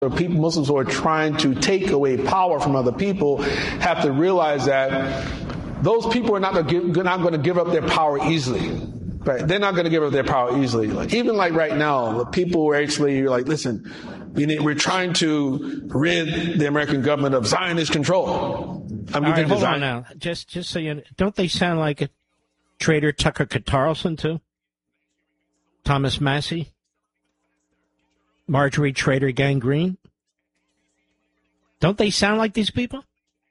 People, Muslims who are trying to take away power from other people have to realize that those people are not going to give up their power easily. Right? They're not going to give up their power easily. Even right now, the people are actually listen, we're trying to rid the American government of Zionist control. All right, hold on now. Just so you know, don't they sound like a traitor Tucker Carlson too? Thomas Massey? Marjorie Trader Gangrene? Don't they sound like these people?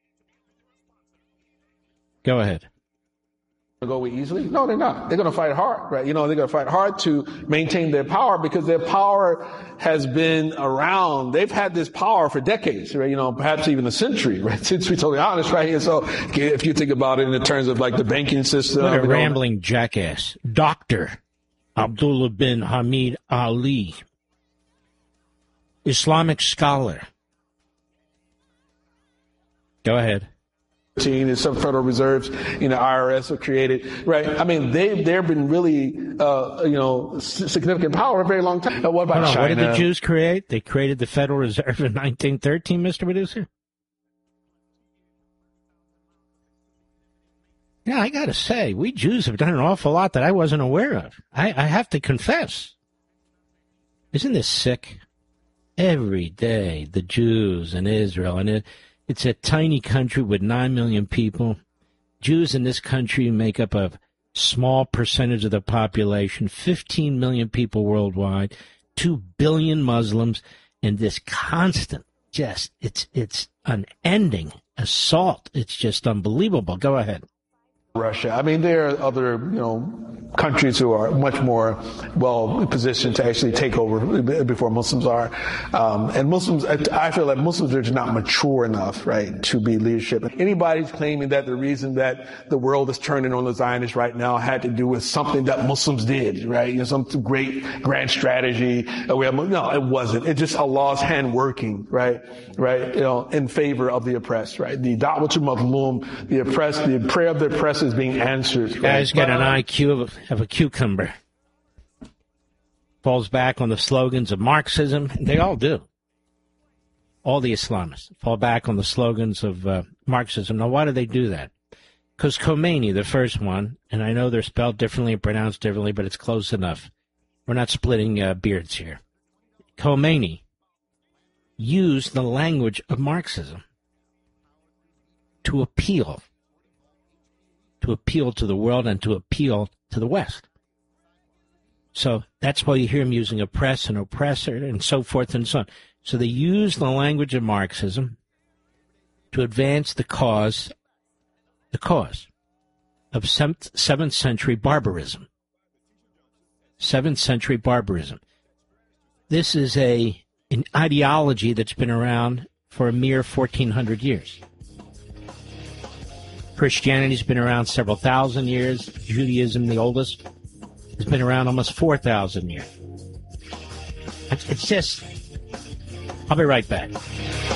Go ahead. Go away easily? No, they're not. They're going to fight hard, right? They're going to fight hard to maintain their power because their power has been around. They've had this power for decades, right? Perhaps even a century, right? Since we're totally honest, right? And so if you think about it in the terms of the banking system. What a rambling jackass. Dr. Abdullah bin Hamid Ali, Islamic scholar. Go ahead. And some Federal Reserves, IRS are created, right? I mean, they've been really, significant power for a very long time. What about China? What did the Jews create? They created the Federal Reserve in 1913, Mr. Producer? Yeah, I got to say, we Jews have done an awful lot that I wasn't aware of. I have to confess. Isn't this sick? Every day, the Jews in Israel, and it's a tiny country with 9 million people. Jews in this country make up a small percentage of the population, 15 million people worldwide, 2 billion Muslims, and this constant, it's unending assault. It's just unbelievable. Go ahead. Russia. I mean, there are other, countries who are much more well positioned to actually take over before Muslims are. And Muslims, I feel like Muslims are just not mature enough, right, to be leadership. Anybody's claiming that the reason that the world is turning on the Zionists right now had to do with something that Muslims did, right? Some great grand strategy. No, it wasn't. It's just Allah's hand working, right, in favor of the oppressed, right? The da'watul mazlum, the oppressed, the prayer of the oppressed is being answered. Right? Guys got an IQ of a cucumber. Falls back on the slogans of Marxism. They all do. All the Islamists fall back on the slogans of Marxism. Now, why do they do that? Because Khomeini, the first one, and I know they're spelled differently and pronounced differently, but it's close enough. We're not splitting beards here. Khomeini used the language of Marxism to appeal to the world and to appeal to the West. So that's why you hear him using oppress and oppressor and so forth and so on. So they use the language of Marxism to advance the cause of 7th century barbarism. 7th century barbarism. This is an ideology that's been around for a mere 1,400 years. Christianity's been around several thousand years. Judaism, the oldest, has been around almost 4,000 years. It's just... I'll be right back.